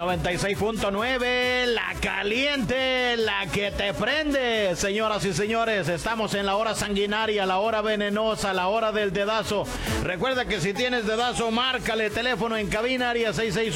96.9, la caliente, la que te prende. Señoras y señores, estamos en la hora sanguinaria, la hora venenosa, la hora del dedazo. Recuerda que si tienes dedazo, márcale teléfono en cabina, área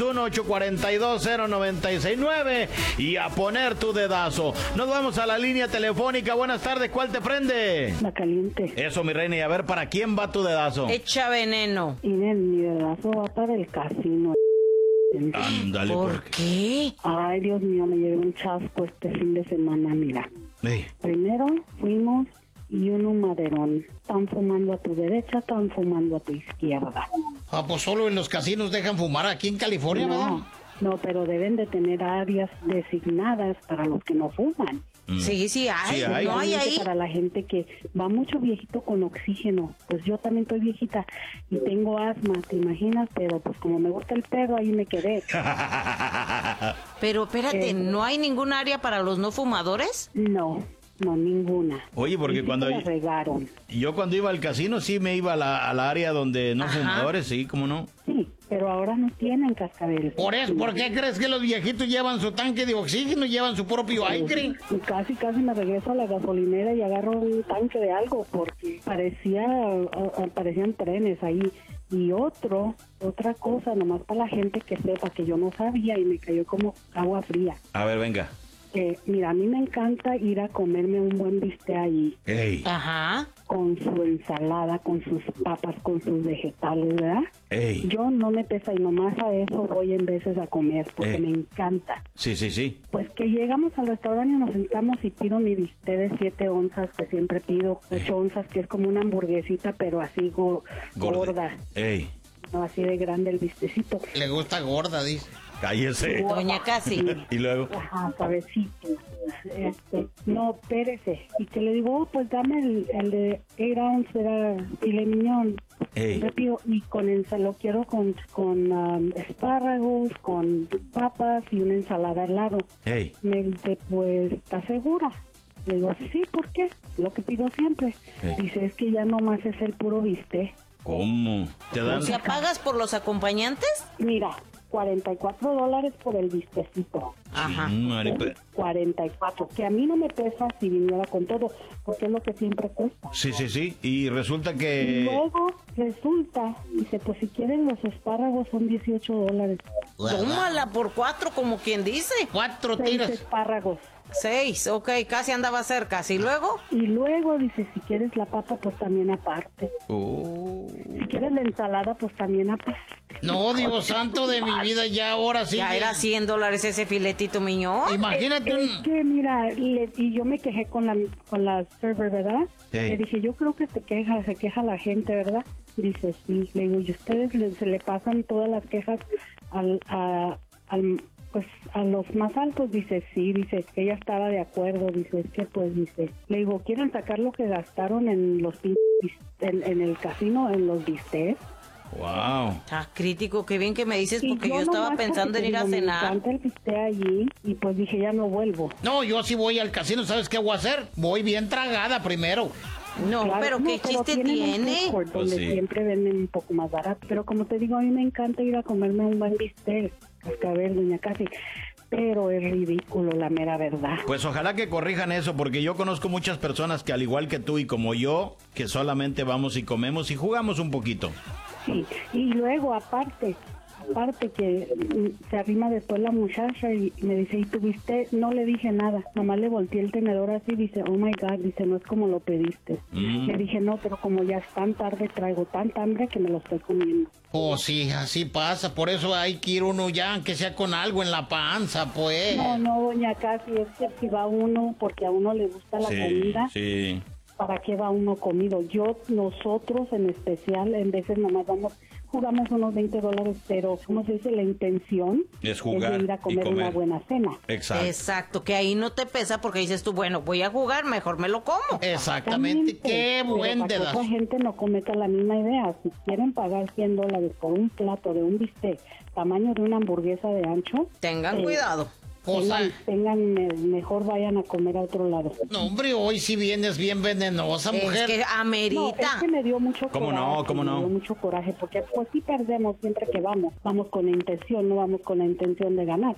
661-842-0969 y a poner tu dedazo. Nos vamos a la línea telefónica. Buenas tardes, ¿cuál te prende? La caliente. Eso, mi reina, y a ver, ¿para quién va tu dedazo? Echa veneno. Y mi dedazo va para el casino. Ándale, ¿Por qué? Ay, Dios mío, me llevé un chasco este fin de semana, mira. Ey. Primero fuimos y un maderón. Están fumando a tu derecha, están fumando a tu izquierda. Ah, pues solo en los casinos dejan fumar aquí en California, ¿verdad? No, pero deben de tener áreas designadas para los que no fuman. Sí hay. Sí hay. No hay ahí. Para la gente que va mucho viejito con oxígeno. Pues yo también estoy viejita y tengo asma, ¿te imaginas? Pero pues como me gusta el pedo, ahí me quedé. Pero espérate, ¿no hay ningún área para los no fumadores? No, ninguna. Oye, porque Y sí cuando me la regaron. yo cuando iba al casino sí me iba a la área donde no Ajá. fumadores, sí, ¿cómo no? Sí, pero ahora no tienen cascabeles. Por eso, ¿por qué crees que los viejitos llevan su tanque de oxígeno, llevan su propio aire? Casi me regreso a la gasolinera y agarro un tanque de algo porque parecían trenes ahí. Y otra cosa, nomás para la gente que sepa que yo no sabía y me cayó como agua fría. A ver, venga. Mira, a mí me encanta ir a comerme un buen bistec allí, Ey, Ajá. con su ensalada, con sus papas, con sus vegetales, ¿verdad? ey. Yo no me pesa y nomás a eso voy en veces a comer porque me encanta. Sí. Pues que llegamos al restaurante y nos sentamos y pido mi bistec de 7 onzas, que siempre pido 8 onzas, que es como una hamburguesita, pero así gorda. Ey, No, así de grande el bistecito. Le gusta gorda, dice. cállese. Doña Casi. Y luego, Ajá, suavecito. No, espérese. Y que le digo, pues dame el de 8 ounce, era filet mignon. ey, Rápido, y con ensalada, lo quiero con espárragos, con papas y una ensalada al lado. ey. Me dice, pues, ¿estás segura? Le digo, sí, ¿por qué? Lo que pido siempre. Ey. Dice, es que ya nomás es el puro bistec. ¿Cómo? ¿Te dan? O sea, ¿pagas por los acompañantes? Mira, $44 por el bistecito. Ajá. Madre, 44, que a mí no me pesa si viniera con todo, porque es lo que siempre cuesta. sí. Y resulta Y que... luego resulta, dice, pues si quieren los espárragos son $18. Tómala por 4, como quien dice. 4 6 tiras. espárragos. 6, ok, casi andaba cerca. ¿Y luego? Y luego dice, si quieres la papa, pues también aparte. Si quieres la ensalada, pues también aparte. No, Dios santo de mi vida, ya ahora sí. Ya era $100 ese filetito miñón. Imagínate Es un... que mira, y yo me quejé con la server, ¿verdad? Sí. Le dije, yo creo que se queja la gente, ¿verdad? Dice, sí. Le digo, ¿y ustedes se le pasan todas las quejas pues a los más altos? Dice, sí, dice que ella estaba de acuerdo, dice, es que pues, dice, le digo, ¿quieren sacar lo que gastaron en los en el casino, en los bistecs? Wow. Está crítico, qué bien que me dices, Y porque yo estaba nomás pensando porque en ir a te digo, cenar. Me encanta el bistec allí, y pues dije, ya no vuelvo. No, yo sí voy al casino, ¿sabes qué voy a hacer? Voy bien tragada primero. No, Claro, pero ¿qué chiste tienen un tiene? food court Pues donde sí. siempre venden un poco más barato. Pero como te digo, a mí me encanta ir a comerme un buen bistec, cascabel, doña Casi. Pero es ridículo, la mera verdad. Pues ojalá que corrijan eso, porque yo conozco muchas personas que al igual que tú y como yo, que solamente vamos y comemos y jugamos un poquito. Sí, y luego aparte que se arrima después la muchacha y me dice, ¿y tu bistec? No le dije nada, nomás le volteé el tenedor así, dice, oh my God, dice, no es como lo pediste. Le dije, no, pero como ya es tan tarde, traigo tanta hambre que me lo estoy comiendo. Oh, sí, así pasa, por eso hay que ir uno ya, aunque sea con algo en la panza, pues. No, doña Casi, es que si va uno, porque a uno le gusta la comida, sí. ¿para qué va uno comido? Nosotros en especial, en veces nomás jugamos unos $20, pero, ¿cómo se dice? La intención Es jugar de ir a y comer comer. una buena cena. Exacto, que ahí no te pesa porque dices tú, bueno, voy a jugar, mejor me lo como. Exactamente, qué Pero buen para que dedazo. otra gente no cometa la misma idea. Si quieren pagar $100 por un plato de un bistec tamaño de una hamburguesa de ancho, Tengan cuidado. mejor vayan a comer a otro lado. No, hombre, hoy sí vienes bien venenosa, Es mujer. que amerita. No, es que me dio mucho ¿Cómo coraje. no? ¿Cómo no? Me dio mucho coraje porque pues sí perdemos siempre que vamos. Vamos con la intención, no vamos con la intención de ganar.